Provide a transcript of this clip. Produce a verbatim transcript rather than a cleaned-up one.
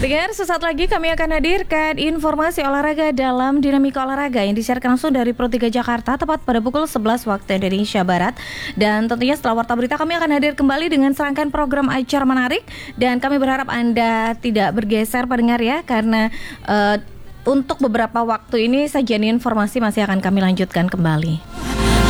Dengar, sesaat lagi kami akan hadirkan informasi olahraga dalam Dinamika Olahraga yang disiarkan langsung dari Pro tiga Jakarta tepat pada pukul sebelas waktu Indonesia Barat. Dan tentunya setelah Warta Berita kami akan hadir kembali dengan serangkaian program acara menarik. Dan kami berharap Anda tidak bergeser pendengar ya, karena uh, untuk beberapa waktu ini sajian informasi masih akan kami lanjutkan kembali.